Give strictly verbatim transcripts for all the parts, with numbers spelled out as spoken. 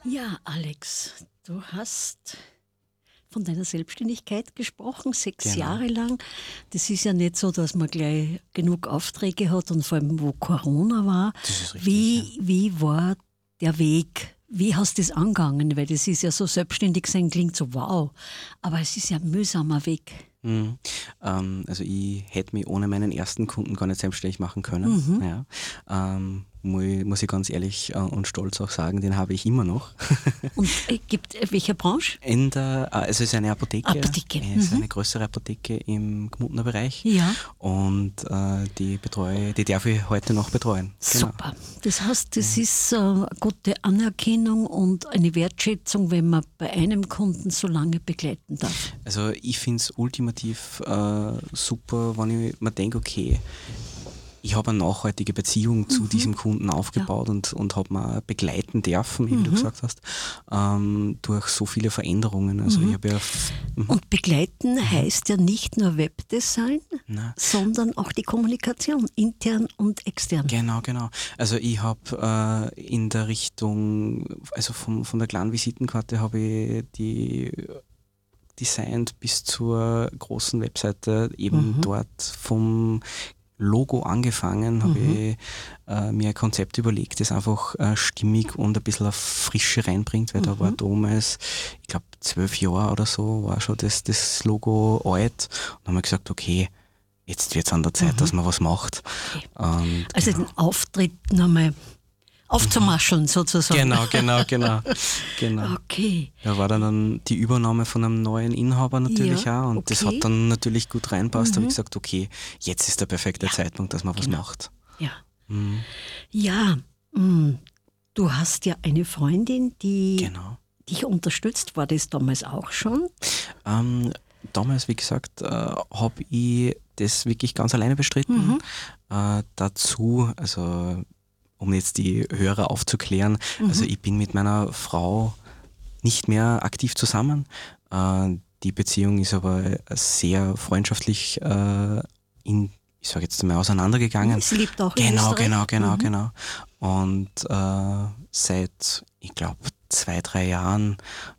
Ja, Alex, du hast von deiner Selbstständigkeit gesprochen, sechs Genau. Jahre lang. Das ist ja nicht so, dass man gleich genug Aufträge hat und vor allem, wo Corona war. Das ist richtig. Wie, Ja. wie war der Weg? Wie hast du das angegangen? Weil das ist ja so, selbstständig sein klingt so wow, aber es ist ja ein mühsamer Weg. Mhm. Ähm, also ich hätte mich ohne meinen ersten Kunden gar nicht selbstständig machen können. Mhm. Ja. Ähm, mu- muss ich ganz ehrlich äh, und stolz auch sagen, den habe ich immer noch. Und äh, gibt äh, welche Branche? In der, äh, also es ist eine Apotheke, Apotheke, es ist mhm. eine größere Apotheke im Gmundner Bereich Ja, und äh, die betreue, die darf ich heute noch betreuen. Genau. super. Das heißt, das ist äh, eine gute Anerkennung und eine Wertschätzung, wenn man bei einem Kunden so lange begleiten darf. Also ich finde es ultimativ äh, super, wenn ich mir denke, okay, ich habe eine nachhaltige Beziehung zu Mhm. diesem Kunden aufgebaut und, und habe mir begleiten dürfen, wie du gesagt hast, ähm, durch so viele Veränderungen. Also ich habe ja... f- mhm. Und begleiten heißt ja nicht nur Webdesign, Na, sondern auch die Kommunikation, intern und extern. Genau, genau. Also ich habe äh, in der Richtung, also vom, von der kleinen Visitenkarte habe ich die designt bis zur großen Webseite, eben Mhm. dort vom Logo angefangen, habe Mhm. ich äh, mir ein Konzept überlegt, das einfach äh, stimmig und ein bisschen auf Frische reinbringt, weil da war damals, ich glaube zwölf Jahre oder so, war schon das, das Logo alt und dann haben wir gesagt, okay, jetzt wird es an der Zeit, dass man was macht. Und Also den Auftritt nochmal aufzumascheln sozusagen. genau, genau, genau, genau. Okay. Da war dann die Übernahme von einem neuen Inhaber natürlich Ja, auch und das okay. hat dann natürlich gut reinpasst. Da habe ich gesagt, okay, jetzt ist der perfekte Zeitpunkt, dass man was genau. macht. Ja. Mhm. Ja, mh, du hast ja eine Freundin, die Genau. dich unterstützt. War das damals auch schon? Ähm, damals, wie gesagt, äh, habe ich das wirklich ganz alleine bestritten. Äh, dazu, also um jetzt die Hörer aufzuklären, also ich bin mit meiner Frau nicht mehr aktiv zusammen. Äh, die Beziehung ist aber sehr freundschaftlich äh, in, ich sage jetzt mal, auseinandergegangen. Sie lebt auch in Genau, Österreich? genau, genau, Mhm. genau. Und äh, seit, ich glaube, zwei, drei Jahren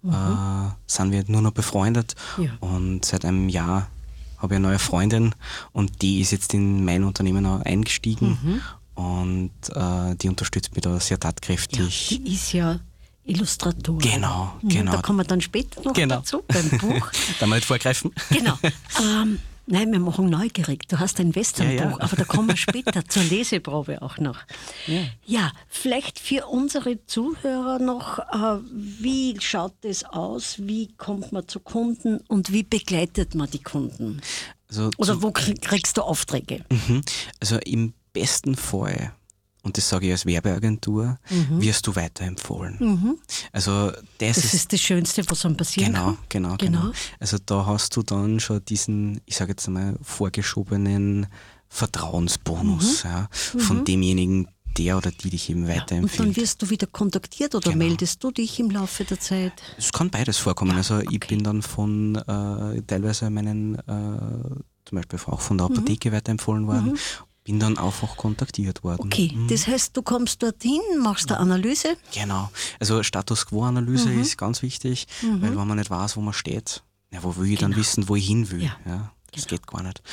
äh, sind wir nur noch befreundet. Ja. Und seit einem Jahr habe ich eine neue Freundin und die ist jetzt in mein Unternehmen auch eingestiegen Mhm. und äh, die unterstützt mich da sehr Ja, tatkräftig. die ist ja Illustratorin. Genau, Mhm, genau. Da kommen wir dann später noch Genau. dazu, beim Buch. Da mal nicht vorgreifen. Genau. Ähm, nein, wir machen neugierig. Du hast ein Westernbuch, Ja, ja. aber da kommen wir später zur Leseprobe auch noch. Ja. Ja, vielleicht für unsere Zuhörer noch, äh, wie schaut das aus? Wie kommt man zu Kunden und wie begleitet man die Kunden? Also, Oder zu, wo krie- kriegst du Aufträge? mhm. also im besten Fall, und das sage ich als Werbeagentur, wirst du weiterempfohlen. Also das, Das ist, ist das Schönste, was einem passieren genau, kann. genau, Genau. genau. Also da hast du dann schon diesen, ich sage jetzt einmal, vorgeschobenen Vertrauensbonus ja, von demjenigen, der oder die dich eben Und dann weiterempfiehlt. wirst du wieder kontaktiert oder Genau. meldest du dich im Laufe der Zeit? Es kann beides vorkommen. Also ich okay. bin dann von äh, teilweise meinen, äh, zum Beispiel auch von der Apotheke weiterempfohlen worden, bin dann einfach kontaktiert worden. Okay, das heißt, du kommst dorthin, machst eine Analyse. Genau. Also Status Quo-Analyse ist ganz wichtig, weil wenn man nicht weiß, wo man steht, ja, wo will ich dann wissen, wo ich hin will? Ja. Ja, das geht gar nicht.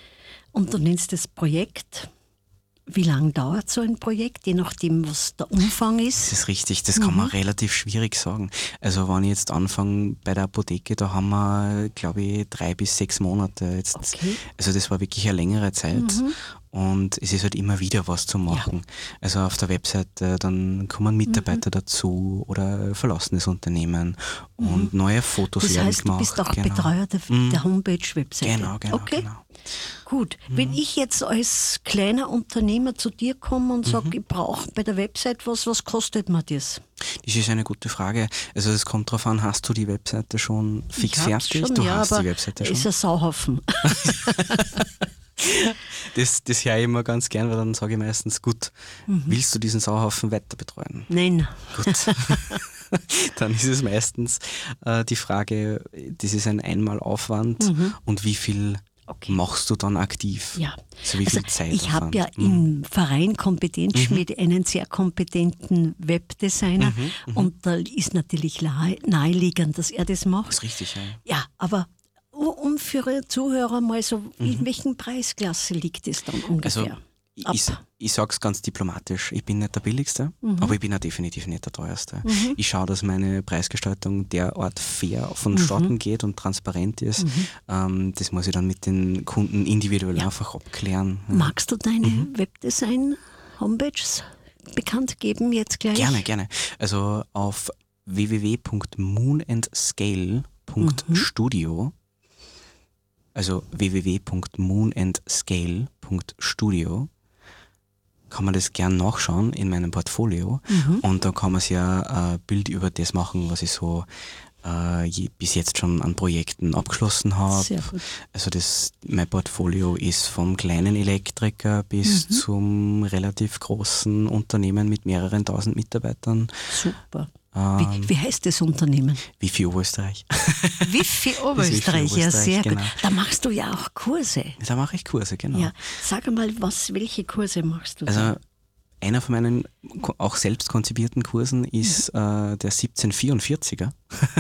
Und du nennst das Projekt. Wie lange dauert so ein Projekt, je nachdem, was der Umfang Das ist? ist richtig, das kann man relativ schwierig sagen. Also wenn ich jetzt anfange bei der Apotheke, da haben wir, glaube ich, drei bis sechs Monate jetzt. Okay. Also das war wirklich eine längere Zeit und es ist halt immer wieder was zu machen. Also auf der Webseite, dann kommen Mitarbeiter dazu oder verlassen das Unternehmen und neue Fotos Das werden heißt, du gemacht. bist auch Genau. Betreuer der, der Homepage-Webseite. Genau, genau, Okay, genau. gut. Wenn ich jetzt als kleiner Unternehmer zu dir komme und sage, ich brauche bei der Website was, was kostet mir das? Das ist eine gute Frage. Also es kommt darauf an, hast du die Webseite schon fix Ich hab's fertig? schon, Du ja, hast aber die Webseite ist schon. ein Sauhaufen. Das, das höre ich immer ganz gern, weil dann sage ich meistens, gut, willst du diesen Sauhaufen weiter betreuen? Nein. Gut. Dann ist es meistens äh, die Frage, das ist ein Einmalaufwand und wie viel Okay. machst du dann aktiv? Ja, So wie viel also Zeit? ich habe ja mhm. im Verein Kompetenzschmiede einen sehr kompetenten Webdesigner Mhm, und da ist natürlich nahe- naheliegend, dass er das macht. Das ist richtig, ja. Ja, aber u- um für Ihre Zuhörer mal so, in welchen Preisklasse liegt es dann Also ungefähr? ich, Ab. ich, ich sage es ganz diplomatisch, ich bin nicht der Billigste, Mhm. aber ich bin auch definitiv nicht der Teuerste. Ich schaue, dass meine Preisgestaltung derart fair Mhm. vonstatten geht und transparent ist. Ähm, das muss ich dann mit den Kunden individuell Ja. einfach abklären. Ja. Magst du deine Webdesign-Homepages bekannt geben jetzt gleich? Gerne, gerne. Also auf w w w punkt moonandscale punkt studio, also w w w punkt moonandscale punkt studio, kann man das gern nachschauen in meinem Portfolio und da kann man sich ja ein Bild über das machen, was ich so äh, je, bis jetzt schon an Projekten abgeschlossen habe. Sehr gut. Also das, mein Portfolio ist vom kleinen Elektriker bis zum relativ großen Unternehmen mit mehreren tausend Mitarbeitern. Super. Ähm, Wie, wie heißt das Unternehmen? Wifi Oberösterreich. Wifi Wifi Oberösterreich, ja, Oberösterreich, sehr genau. gut. Da machst du ja auch Kurse. Da mache ich Kurse, genau. Ja. Sag mal, was, welche Kurse machst du da? Also einer von meinen ko- auch selbst konzipierten Kursen ist äh, der siebzehnhundertvierundvierziger.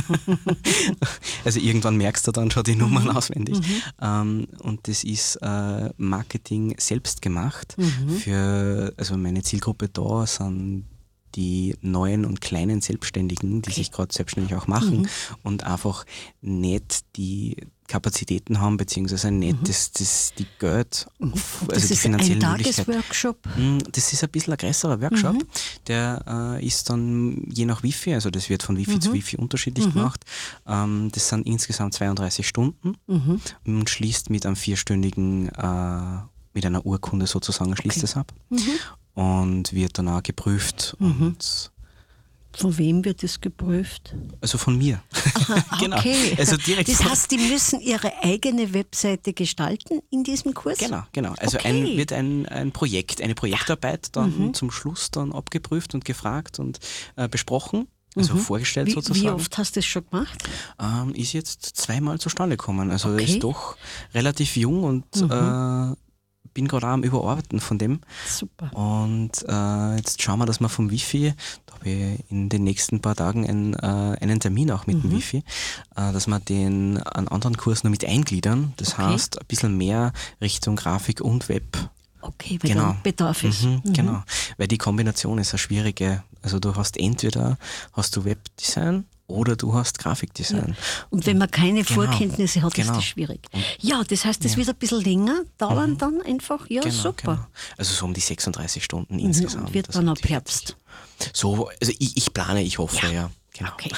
Also irgendwann merkst du dann schon die Nummern auswendig. Ähm, und das ist äh, Marketing selbst gemacht. Für, also meine Zielgruppe da sind die neuen und kleinen Selbstständigen, die sich gerade selbstständig auch machen und einfach nicht die Kapazitäten haben, beziehungsweise nicht das, das, die Geld, Und also das die ist ein finanziellen Möglichkeiten. Tagesworkshop. Mm, Das ist ein bisschen ein größerer Workshop, der äh, ist dann je nach Wifi, also das wird von Wifi zu Wifi unterschiedlich gemacht. Ähm, das sind insgesamt zweiunddreißig Stunden und schließt mit einem vierstündigen, äh, mit einer Urkunde sozusagen, schließt es ab und wird dann auch geprüft und Von wem wird das geprüft? also von mir. Genau. Okay. Also direkt das von- heißt, die müssen ihre eigene Webseite gestalten in diesem Kurs? Genau, genau. Also Okay. ein, wird ein, ein Projekt, eine Projektarbeit dann zum Schluss dann abgeprüft und gefragt und äh, besprochen, also vorgestellt Wie, sozusagen. wie oft hast du das schon gemacht? Ähm, ist jetzt zweimal zustande gekommen. Also Okay. ist doch relativ jung und äh, bin gerade auch am Überarbeiten von dem. Super. Und äh, jetzt schauen wir, dass wir vom Wifi, da habe ich in den nächsten paar Tagen ein, äh, einen Termin auch mit dem Wifi, äh, dass wir den einen anderen Kurs noch mit eingliedern. Das Okay. heißt, ein bisschen mehr Richtung Grafik und Web. Okay, weil Genau. dann Bedarf ist. Mhm, Genau, weil die Kombination ist eine schwierige. Also du hast entweder hast du Webdesign oder du hast Grafikdesign. Und wenn man keine Genau. Vorkenntnisse hat, Genau. ist das schwierig. Ja, das heißt, das wird ein bisschen länger dauern dann einfach. Ja, Genau, super. genau. Also so um die sechsunddreißig Stunden insgesamt. Und wird Also dann ab die- Herbst. So, also ich, ich plane, ich hoffe, ja. Genau. Okay.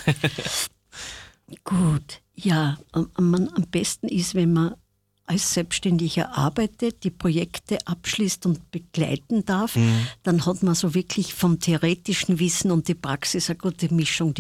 Gut. Ja, am, am, am besten ist, wenn man als Selbstständiger arbeitet, die Projekte abschließt und begleiten darf, dann hat man so wirklich vom theoretischen Wissen und die Praxis eine gute Mischung.